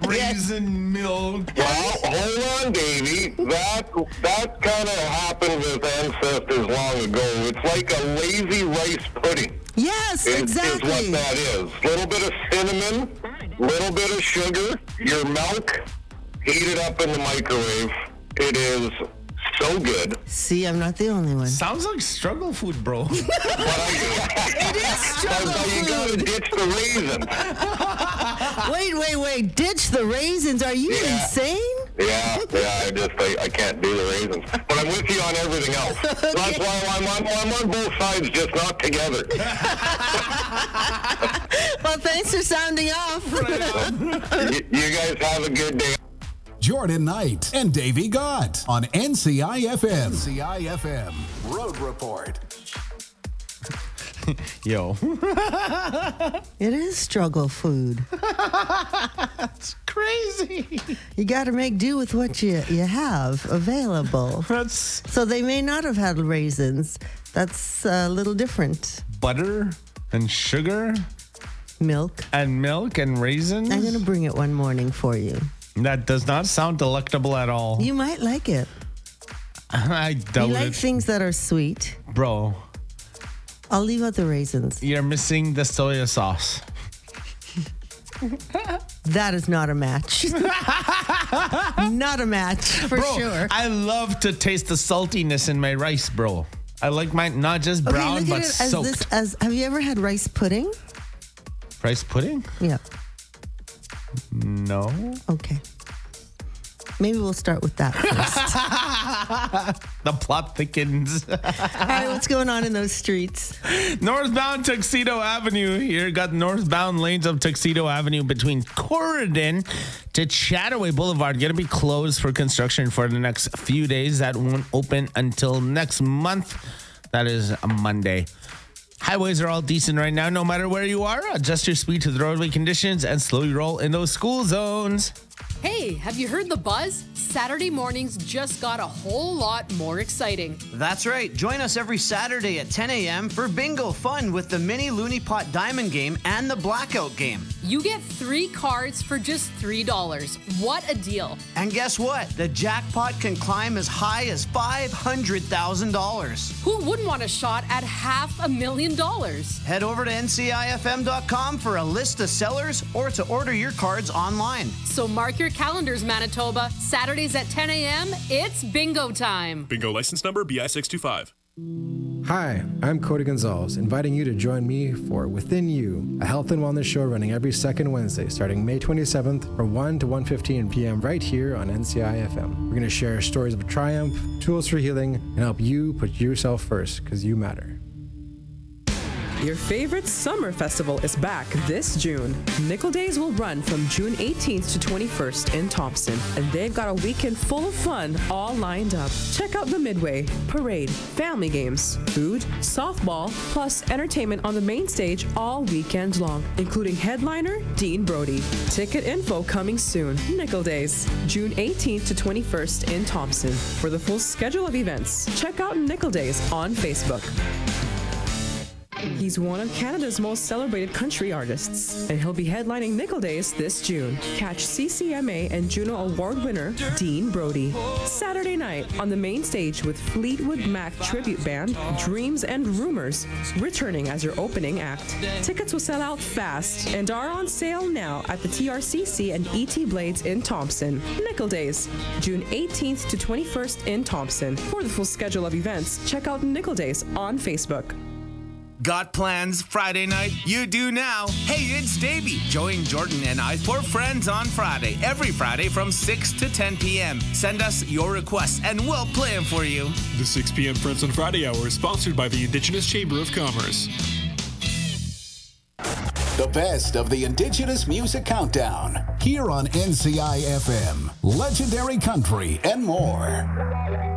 raisin milk. Well, hold on, Davey. That kind of happened with ancestors long ago. It's like a lazy rice pudding. Yes, exactly. Is what that is. Little bit of cinnamon, little bit of sugar, your milk, heat it up in the microwave. It is so good. See, I'm not the only one. Sounds like struggle food, bro. It is struggle But you gotta food. ditch the raisins. Wait. Ditch the raisins. Are you insane? Yeah, I can't do the raisins. But I'm with you on everything else. Okay. That's why I'm on both sides, just not together. Well, thanks for sounding off. You guys have a good day. Jordan Knight and Davey Gott on NCIFM. NCIFM Road Report. Yo. It is struggle food. It's crazy. You got to make do with what you have available. That's So they may not have had raisins. That's a little different. butter and sugar Milk. and milk and raisins. I'm going to bring it one morning for you. That does not sound delectable at all. You might like it. I doubt You like it. things that are sweet. Bro, I'll leave out the raisins. you're missing the soya sauce. That is not a match. Not a match, for Bro, sure. I love to taste the saltiness in my rice, bro. I like mine not just brown, look but at it as soaked. have you ever had rice pudding? Rice pudding? Yeah. No. Okay. Maybe we'll start with that first. The plot thickens. All right, what's going on in those streets? Northbound Tuxedo Avenue here. Got northbound lanes of Tuxedo Avenue between Corridon to Chataway Boulevard. Going to be closed for construction for the next few days. That won't open until next month. That is a Monday. Highways are all decent right now, no matter where you are. Adjust your speed to the roadway conditions and slowly roll in those school zones. Hey, have you heard the buzz? Saturday mornings just got a whole lot more exciting. That's right. Join us every Saturday at 10 a.m. for bingo fun with the mini Looney Pot Diamond game and the Blackout game. You get 3 cards for just $3. What a deal. And guess what? The jackpot can climb as high as $500,000. Who wouldn't want a shot at $500,000? Head over to ncifm.com for a list of sellers or to order your cards online. So mark your calendars, Manitoba. Saturdays at 10 a.m., it's bingo time. Bingo license number BI625. Hi, I'm Cody Gonzalez, inviting you to join me for Within You, a health and wellness show running every second Wednesday starting May 27th from 1 to 1:15 p.m. right here on NCIFM. We're going to share stories of triumph, tools for healing, and help you put yourself first because you matter. Your favorite summer festival is back this June. Nickel Days will run from June 18th to 21st in Thompson, and they've got a weekend full of fun all lined up. Check out the Midway, parade, family games, food, softball, plus entertainment on the main stage all weekend long, including headliner Dean Brody. Ticket info coming soon. Nickel Days, June 18th to 21st in Thompson. For the full schedule of events, check out Nickel Days on Facebook. He's one of Canada's most celebrated country artists, and he'll be headlining Nickel Days this June. Catch CCMA and Juno Award winner Dean Brody Saturday night on the main stage with Fleetwood Mac tribute band Dreams and Rumors returning as your opening act. Tickets will sell out fast and are on sale now at the TRCC and ET Blades in Thompson. Nickel Days, June 18th to 21st in Thompson. For the full schedule of events, check out Nickel Days on Facebook. Got plans Friday night? You do now. Hey, it's Davey. Join Jordan and I for Friends on Friday. Every Friday from 6 to 10 p.m. Send us your requests and we'll play them for you. The 6 p.m. Friends on Friday hour is sponsored by the Indigenous Chamber of Commerce. The best of the Indigenous Music Countdown here on NCIFM. Legendary country and more.